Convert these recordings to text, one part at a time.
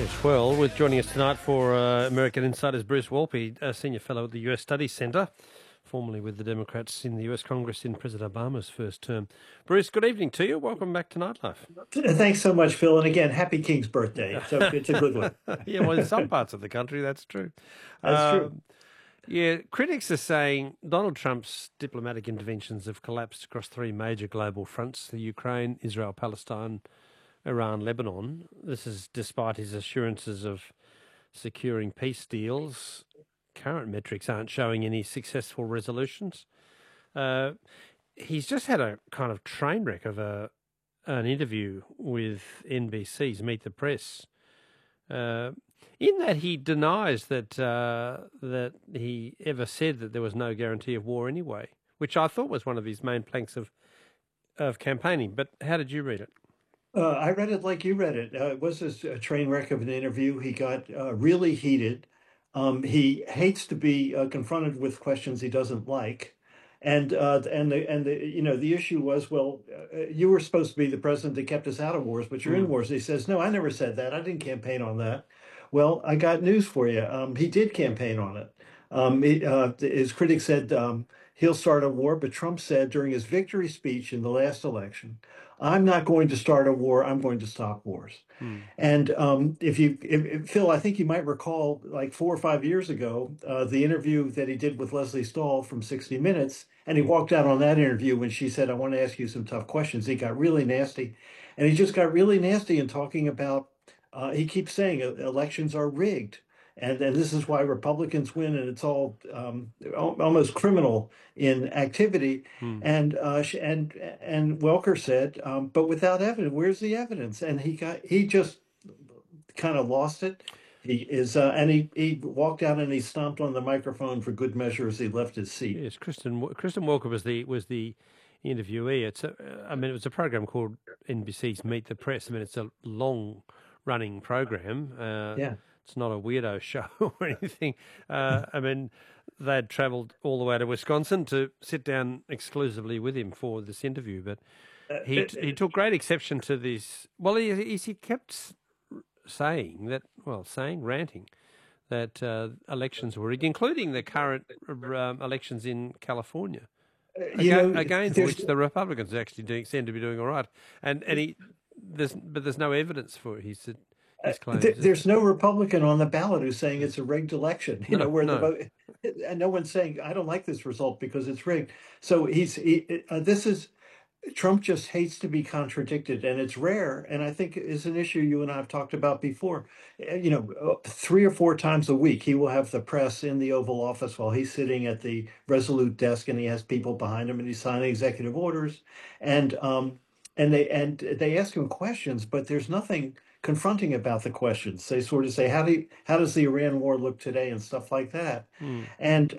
Yes, well, with joining us tonight for American Insiders, Bruce Wolpe, a senior fellow at the US Studies Centre, formerly with the Democrats in the US Congress in President Obama's first term. Bruce, good evening to you. Welcome back to Nightlife. Thanks so much, Phil. And again, happy King's birthday. It's a good one. Yeah, well, in some parts of the country, that's true. That's true. Yeah, critics are saying Donald Trump's diplomatic interventions have collapsed across three major global fronts: the Ukraine, Israel, Palestine, Iran, Lebanon. This is despite his assurances of securing peace deals. Current metrics aren't showing any successful resolutions. He's just had a kind of train wreck of an interview with NBC's Meet the Press. In that he denies that he ever said that there was no guarantee of war anyway, which I thought was one of his main planks of campaigning. But how did you read it? I read it like you read it. It was a train wreck of an interview. He got really heated. He hates to be confronted with questions he doesn't like. And the issue was, well, you were supposed to be the president that kept us out of wars, but you're in wars. He says, no, I never said that. I didn't campaign on that. Well, I got news for you. He did campaign on it. His critics said he'll start a war, but Trump said during his victory speech in the last election, I'm not going to start a war. I'm going to stop wars. And if Phil, I think you might recall, like 4 or 5 years ago, the interview that he did with Leslie Stahl from 60 Minutes, and he walked out on that interview when she said, I want to ask you some tough questions. He got really nasty, and he just got really nasty in talking about, he keeps saying elections are rigged. And this is why Republicans win, and it's all almost criminal in activity. And Welker said, but without evidence, where's the evidence? And he just kind of lost it. He walked out and he stomped on the microphone for good measure as he left his seat. Yes, Kristen Welker was the interviewee. It was a program called NBC's Meet the Press. I mean, it's a long running program. Yeah. It's not a weirdo show or anything. They'd travelled all the way to Wisconsin to sit down exclusively with him for this interview, but he took great exception to this. Well, he kept ranting that elections were rigged, including the current elections in California, against which the Republicans actually seem to be doing all right. And there's no evidence for it. He said. There's no Republican on the ballot who's saying it's a rigged election. The vote, and no one's saying I don't like this result because it's rigged. So Trump just hates to be contradicted, and it's rare. And I think is an issue you and I have talked about before. 3 or 4 times a week he will have the press in the Oval Office while he's sitting at the Resolute desk, and he has people behind him, and he's signing executive orders, and they ask him questions, but there's nothing confronting about the questions. They sort of say, how does the Iran war look today, and stuff like that. And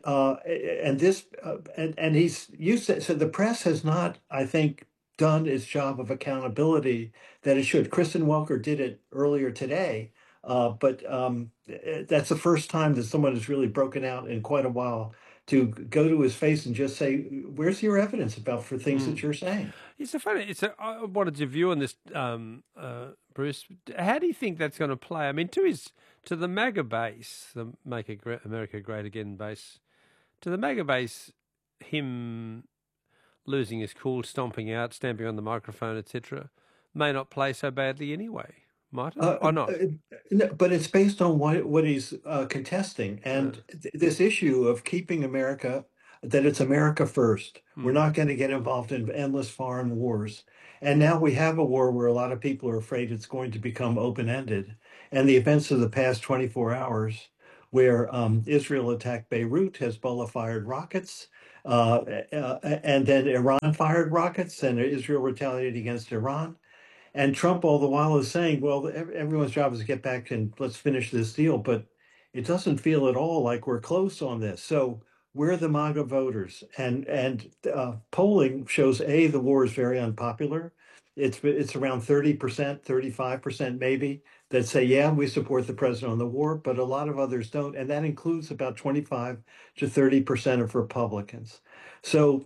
he's used to, so the press has not, I think, done its job of accountability that it should. Kristen Welker did it earlier today, but that's the first time that someone has really broken out in quite a while to go to his face and just say, where's your evidence for things that you're saying? I wanted your view on this, Bruce. How do you think that's going to play? I mean, to the MAGA base, the Make America Great Again base, to the MAGA base, him losing his cool, stomping out, stamping on the microphone, etc., may not play so badly anyway. Might it? Or not? No, but it's based on what he's contesting. And this issue of keeping America, that it's America first. We're not going to get involved in endless foreign wars. And now we have a war where a lot of people are afraid it's going to become open-ended. And the events of the past 24 hours, where Israel attacked Beirut, Hezbollah fired rockets, and then Iran fired rockets, and Israel retaliated against Iran. And Trump all the while is saying, well, everyone's job is to get back and let's finish this deal. But it doesn't feel at all like we're close on this. So we're the MAGA voters. And polling shows, the war is very unpopular. It's around 30%, 35% maybe, that say, yeah, we support the president on the war, but a lot of others don't. And that includes about 25 to 30% of Republicans. So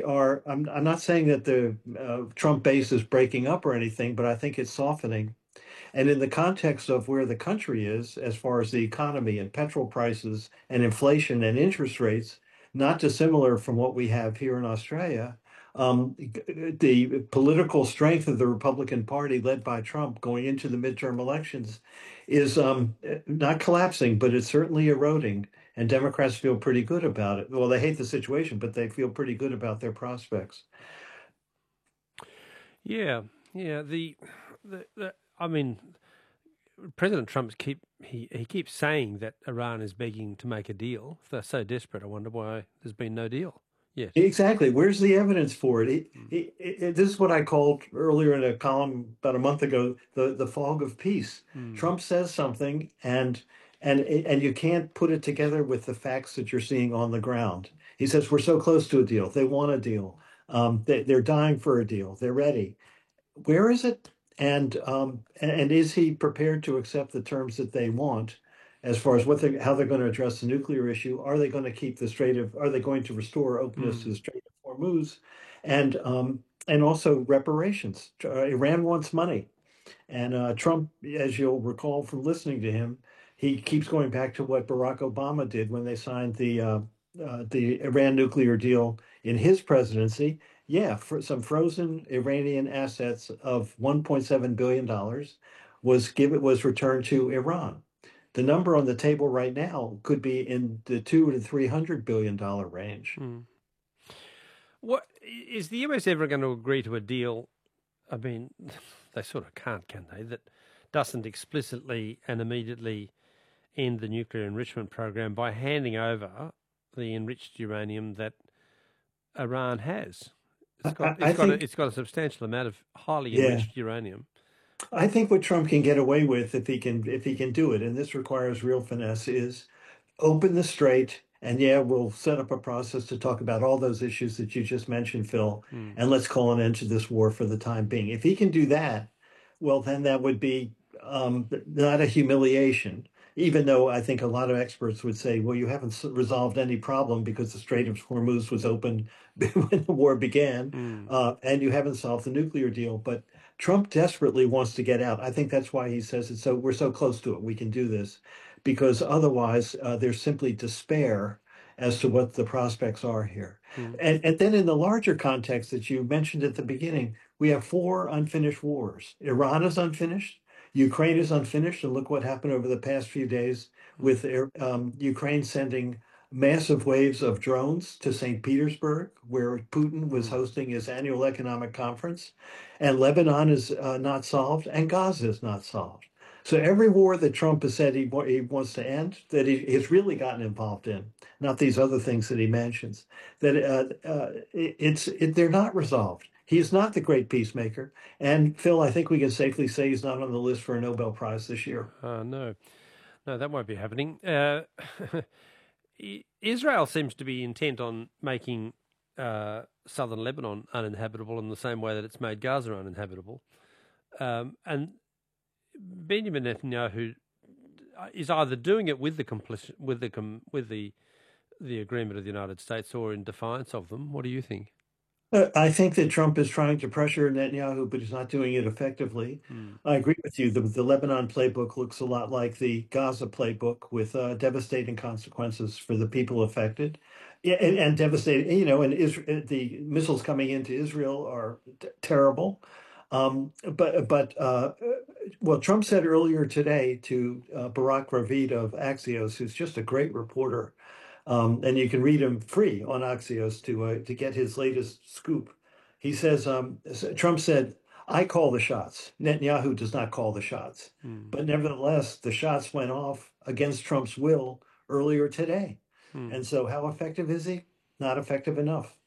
I'm not saying that the Trump base is breaking up or anything, but I think it's softening. And in the context of where the country is, as far as the economy and petrol prices and inflation and interest rates, not dissimilar from what we have here in Australia, the political strength of the Republican Party, led by Trump, going into the midterm elections, is not collapsing, but it's certainly eroding. And Democrats feel pretty good about it. Well, they hate the situation, but they feel pretty good about their prospects. Yeah, yeah. I mean, President Trump he keeps saying that Iran is begging to make a deal. If they're so desperate, I wonder why there's been no deal yet. Exactly. Where's the evidence for it? Mm. This is what I called earlier in a column about a month ago, the fog of peace. Mm. Trump says something, and you can't put it together with the facts that you're seeing on the ground. He says we're so close to a deal. They want a deal. They're dying for a deal. They're ready. Where is it? And is he prepared to accept the terms that they want, as far as how they're going to address the nuclear issue? Are they going to keep the Strait of? Are they going to restore openness to Mm. the Strait of Hormuz, and also reparations? Iran wants money, and Trump, as you'll recall from listening to him, he keeps going back to what Barack Obama did when they signed the Iran nuclear deal in his presidency. Yeah, for some frozen Iranian assets of $1.7 billion was returned to Iran. The number on the table right now could be in the $200 to $300 billion range. Mm. What is the US ever going to agree to a deal? I mean, they sort of can't, can they? That doesn't explicitly and immediately end the nuclear enrichment program by handing over the enriched uranium that Iran has. I think, It's got a substantial amount of highly yeah, enriched uranium. I think what Trump can get away with, if he can do it, and this requires real finesse, is open the strait, and yeah, we'll set up a process to talk about all those issues that you just mentioned, Phil, Mm. and let's call an end to this war for the time being. If he can do that, well, then that would be not a humiliation, even though I think a lot of experts would say, well, you haven't resolved any problem because the Strait of Hormuz was open when the war began, Mm. and you haven't solved the nuclear deal. But Trump desperately wants to get out. I think that's why he says it. So we're so close to it. We can do this, because otherwise there's simply despair as to what the prospects are here. Mm. And then in the larger context that you mentioned at the beginning, we have four unfinished wars. Iran is unfinished. Ukraine is unfinished. And look what happened over the past few days Mm. with Ukraine sending massive waves of drones to St. Petersburg, where Putin was Mm. hosting his annual economic conference. And Lebanon is not solved, and Gaza is not solved. So every war that Trump has said he wants to end, that he's really gotten involved in, not these other things that he mentions, that they're not resolved. He's not the great peacemaker. And Phil, I think we can safely say he's not on the list for a Nobel Prize this year. No, no, that won't be happening. Israel seems to be intent on making southern Lebanon uninhabitable in the same way that it's made Gaza uninhabitable. And Benjamin Netanyahu is either doing it with the complicit with the agreement of the United States or in defiance of them. What do you think? I think that Trump is trying to pressure Netanyahu, but he's not doing it effectively. Mm. I agree with you. The Lebanon playbook looks a lot like the Gaza playbook, with devastating consequences for the people affected. Yeah, and devastating, and the missiles coming into Israel are terrible. Well, Trump said earlier today to Barak Ravid of Axios, who's just a great reporter, and you can read him free on Axios to get his latest scoop. He says, Trump said, "I call the shots. Netanyahu does not call the shots." Mm. But nevertheless, the shots went off against Trump's will earlier today. Mm. And so, how effective is he? Not effective enough.